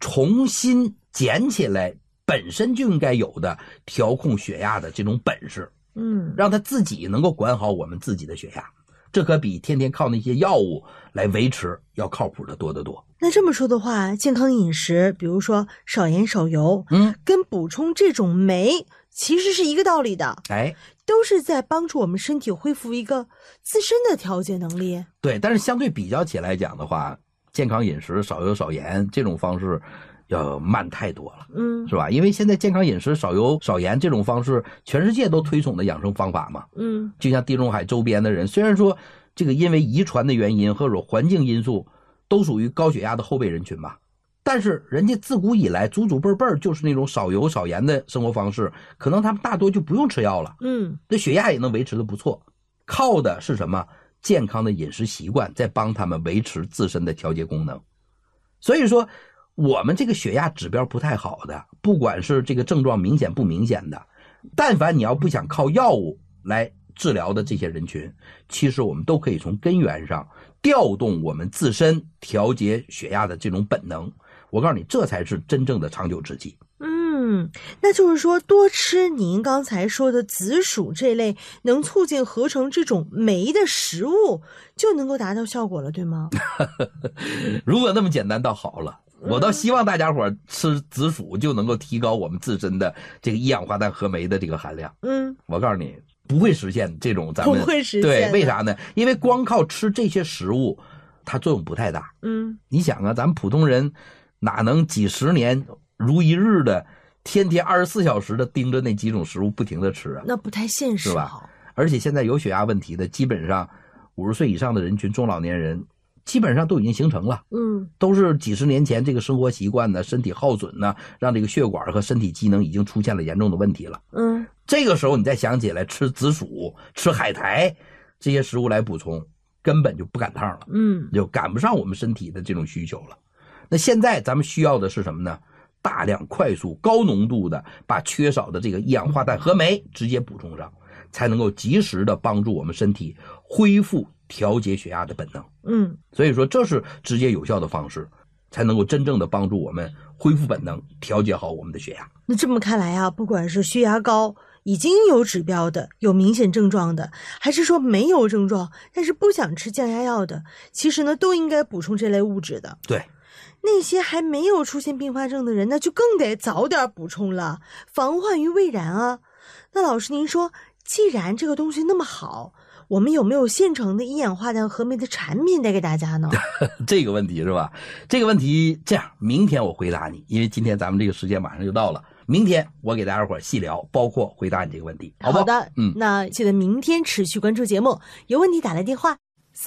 重新捡起来本身就应该有的调控血压的这种本事，让他自己能够管好我们自己的血压，这可比天天靠那些药物来维持要靠谱的多得多。 那这么说的话，健康饮食，比如说少盐少油，跟补充这种酶其实是一个道理的，都是在帮助我们身体恢复一个自身的调节能力。 对，但是相对比较起来讲的话，健康饮食少油少盐这种方式要慢太多了，是吧？因为现在健康饮食少油少盐这种方式，全世界都推崇的养生方法嘛，就像地中海周边的人，虽然说这个因为遗传的原因或者环境因素都属于高血压的后备人群吧，但是人家自古以来祖祖辈辈就是那种少油少盐的生活方式，可能他们大多就不用吃药了，这血压也能维持的不错，靠的是什么？健康的饮食习惯在帮他们维持自身的调节功能。所以说我们这个血压指标不太好的，不管是这个症状明显不明显的，但凡你要不想靠药物来治疗的这些人群，其实我们都可以从根源上调动我们自身调节血压的这种本能，我告诉你，这才是真正的长久之计。 那就是说多吃您刚才说的紫薯这类能促进合成这种酶的食物就能够达到效果了，对吗？ 如果那么简单倒好了，我倒希望大家伙吃紫薯就能够提高我们自身的这个一氧化碳合酶的这个含量。我告诉你不会实现这种，咱们不会实现。 对，为啥呢？因为光靠吃这些食物它作用不太大。你想啊，咱们普通人哪能几十年如一日的天天24小时的盯着那几种食物不停的吃啊？ 那不太现实， 是吧？而且现在有血压问题的基本上50岁以上的人群，中老年人基本上都已经形成了，都是几十年前这个生活习惯呢，身体耗损呢，让这个血管和身体机能已经出现了严重的问题了。这个时候你再想起来吃紫薯、吃海苔这些食物来补充，根本就不赶趟了，就赶不上我们身体的这种需求了。那现在咱们需要的是什么呢？大量、快速、高浓度的把缺少的这个一氧化碳合酶直接补充上，才能够及时的帮助我们身体恢复调节血压的本能。所以说这是直接有效的方式，才能够真正的帮助我们恢复本能，调节好我们的血压。 那这么看来啊，不管是血压高已经有指标的、有明显症状的，还是说没有症状但是不想吃降压药的，其实呢都应该补充这类物质的。 对， 那些还没有出现并发症的人，那就更得早点补充了，防患于未然啊。那老师您说，既然这个东西那么好，我们有没有现成的一氧化碳合酶的产品带给大家呢？ 这个问题是吧？这个问题这样，明天我回答你，因为今天咱们这个时间马上就到了，明天我给大家伙细聊，包括回答你这个问题，好不好？ 好的，那记得明天持续关注节目，有问题打来电话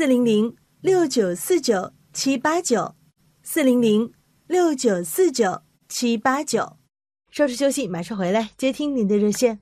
400-6949-789，400-6949-789。稍事休息，马上回来接听您的热线。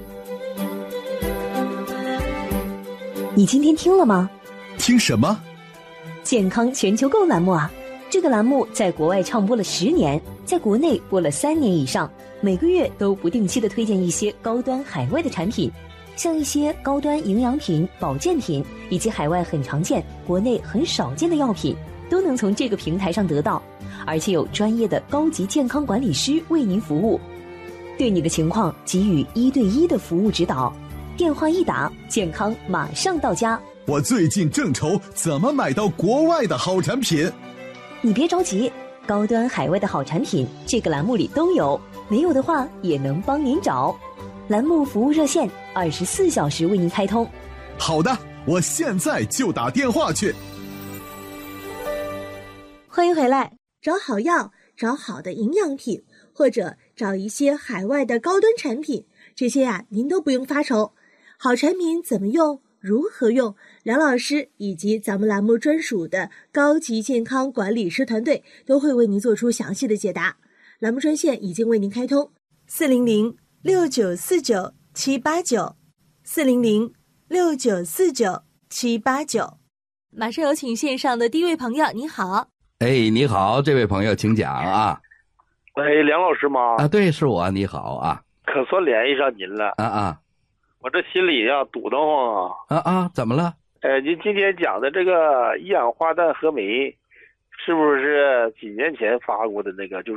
你今天听了吗？ 听什么？ 健康全球购栏目啊！这个栏目在国外唱播了10年，在国内播了3年以上，每个月都不定期的推荐一些高端海外的产品，像一些高端营养品、保健品，以及海外很常见、国内很少见的药品，都能从这个平台上得到，而且有专业的高级健康管理师为您服务，对你的情况给予1对1的服务指导。电话一打，健康马上到家。 我最近正愁怎么买到国外的好产品。 你别着急，高端海外的好产品这个栏目里都有，没有的话也能帮您找。栏目服务热线24小时为您开通。 好的，我现在就打电话去。 欢迎回来。找好药，找好的营养品，或者找一些海外的高端产品，这些呀您都不用发愁。好产品怎么用，如何用，梁老师以及咱们栏目专属的高级健康管理师团队都会为您做出详细的解答。栏目专线已经为您开通，400-6949-789，400-6949-789。马上有请线上的第一位朋友，您好。 你好，这位朋友请讲啊。 喂，梁老师吗？ 啊，对，是我，你好啊。 可算联系上您了我这心里呀堵得慌怎么了？ 您今天讲的这个一氧化碳合酶，是不是几年前发过的那个？就是